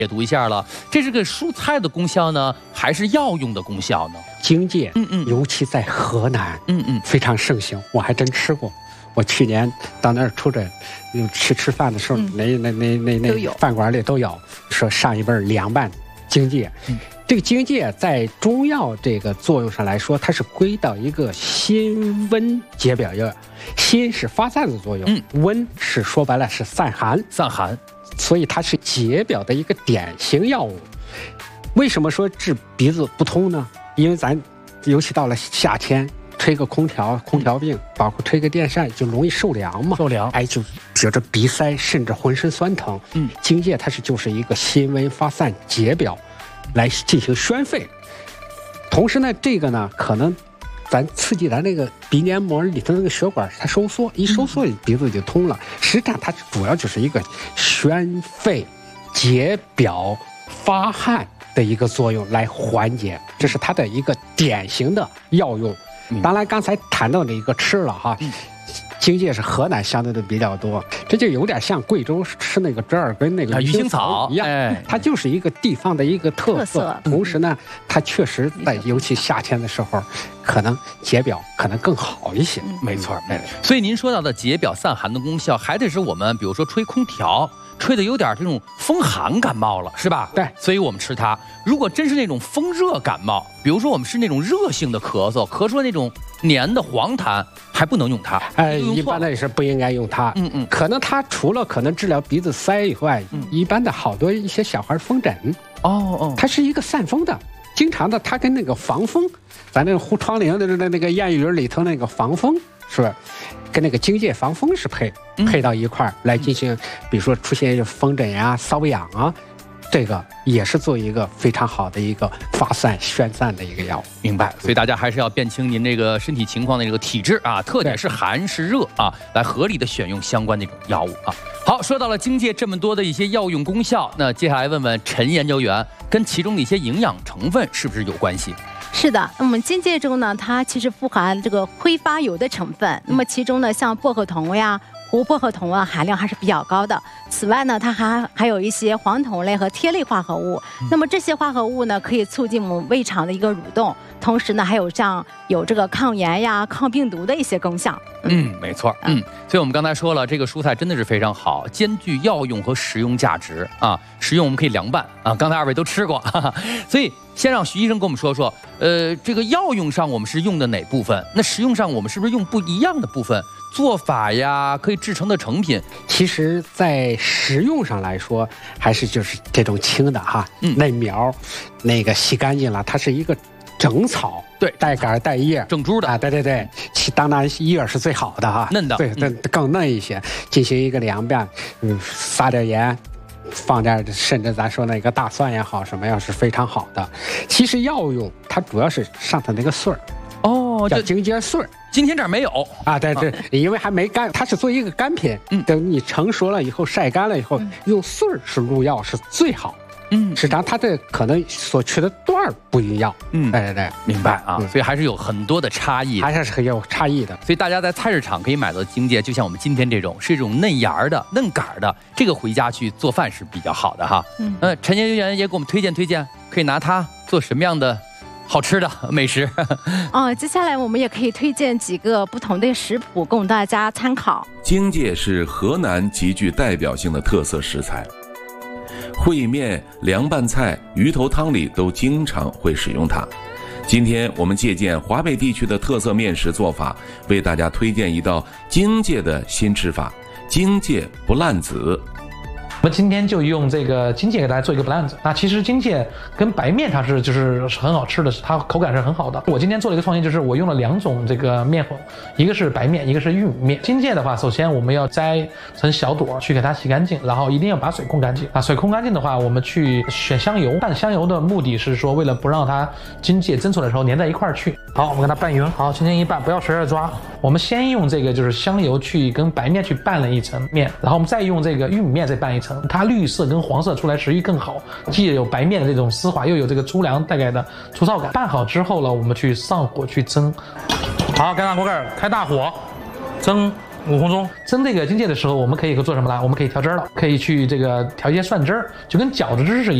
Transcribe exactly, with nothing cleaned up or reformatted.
解读一下了，这是个蔬菜的功效呢，还是药用的功效呢？ 荆芥， 嗯嗯， 尤其在河南， 嗯嗯， 非常盛行，我还真吃过。我去年到那儿出来，去吃饭的时候，嗯、那那那那那饭馆里都有，说上一辈凉拌荆芥。嗯，这个荆芥在中药这个作用上来说，它是归到一个辛温解表药，辛是发散的作用，嗯，温是说白了是散寒， 散寒。 所以它是解表的一个典型药物。为什么说治鼻子不通呢？因为咱尤其到了夏天，吹个空调，空调病，包括吹个电扇，就容易受凉嘛。 受凉， 哎，就觉着鼻塞，甚至浑身酸疼。嗯，荆芥它是就是一个辛温发散解表，来进行宣肺。同时呢，这个呢可能。咱刺激咱那个鼻黏膜里头那个血管，它收缩，一收缩鼻子就通了。实际上它主要就是一个宣肺、解表、发汗的一个作用来缓解，这是它的一个典型的药用。当然，刚才谈到的一个吃了哈。荆芥是河南相对的比较多，这就有点像贵州吃那个折耳根那个鱼腥草一样，哎，它就是一个地方的一个特色。同时呢，它确实在尤其夏天的时候，可能解表可能更好一些。 没错，哎，所以您说到的解表散寒的功效，还得是我们比如说吹空调。吹的有点这种风寒感冒了，是吧？ 对， 所以我们吃它。如果真是那种风热感冒，比如说我们是那种热性的咳嗽，咳出那种黏的黄痰，还不能用它。 哎，一般的也是不应该用它。嗯嗯，可能它除了可能治疗鼻子塞以外，嗯、一般的好多一些小孩风疹，哦哦，它是一个散风的。经常的，它跟那个防风，咱那个护窗棂的那那个谚语里头那个防风，是吧？跟那个荆芥防风是配配到一块儿来进行，比如说出现风疹呀、瘙痒啊，这个也是做一个非常好的一个发散宣散的一个药物。 明白。所以大家还是要辨清您这个身体情况的这个体质啊，特点是寒是热啊，来合理的选用相关的这种药物啊。好，说到了荆芥这么多的一些药用功效，那接下来问问陈研究员，跟其中的一些营养成分是不是有关系？ 是的，那么荆芥中呢，它其实富含这个挥发油的成分。那么其中呢，像薄荷酮呀、胡薄荷酮啊，含量还是比较高的。此外呢，它还还有一些黄酮类和萜类化合物。那么这些化合物呢，可以促进我们胃肠的一个蠕动，同时呢，还有像有这个抗炎呀、抗病毒的一些功效。 嗯，没错。嗯，所以我们刚才说了，这个蔬菜真的是非常好，兼具药用和食用价值啊。食用我们可以凉拌啊，刚才二位都吃过，哈哈。所以先让徐医生跟我们说说，呃，这个药用上我们是用的哪部分？那食用上我们是不是用不一样的部分？做法呀，可以制成的成品， 其实在食用上来说，还是就是这种青的哈，嗯、那苗，那个洗干净了，它是一个整草， 对， 带杆带叶， 整株的啊，对对对，其当然叶是最好的哈， 嫩的， 对，对，嗯、更嫩一些，进行一个凉拌，嗯，撒点盐。放点，甚至咱说那个大蒜也好，什么样是非常好的。其实药用它主要是上它那个穗儿， 哦， 叫荆芥穗儿。 今天这儿没有啊，对对，因为还没干，它是做一个干品。嗯，等你成熟了以后，晒干了以后，嗯、用穗儿是入药是最好。嗯，实际上它这可能所取的段儿不一样。嗯，对对对， 明白啊。嗯、所以还是有很多的差异， 还是很有差异的。 所以大家在菜市场可以买到荆芥，就像我们今天这种，是一种嫩芽儿的、嫩杆儿的，这个回家去做饭是比较好的哈。嗯，呃，陈研究员也给我们推荐推荐，可以拿它做什么样的好吃的美食？ 哦，接下来我们也可以推荐几个不同的食谱供大家参考。 荆芥是河南极具代表性的特色食材。烩面、凉拌菜、鱼头汤里都经常会使用它。今天我们借鉴华北地区的特色面食做法，为大家推荐一道荆芥的新吃法——荆芥不烂子。 我们今天就用这个荆芥给大家做一个不烂子。那其实荆芥跟白面它是就是很好吃的，它口感是很好的。我今天做了一个创新，就是我用了两种这个面粉，一个是白面，一个是玉米面。荆芥的话，首先我们要摘成小朵去给它洗干净，然后一定要把水控干净。啊，水控干净的话，我们去选香油。拌香油的目的是说，为了不让它荆芥蒸出来的时候粘在一块儿去。好，我们给它拌匀，好，轻轻一拌，不要随便抓。我们先用这个就是香油去跟白面去拌了一层面，然后我们再用这个玉米面再拌一层。它绿色跟黄色出来食欲更好，既有白面的这种丝滑，又有这个粗粮带来的粗糙感。拌好之后呢，我们去上火去蒸。好，盖上锅盖，开大火，蒸五分钟。蒸这个荆芥的时候，我们可以做什么呢？我们可以调汁儿了，可以去这个调一些蒜汁儿，就跟饺子汁是一样。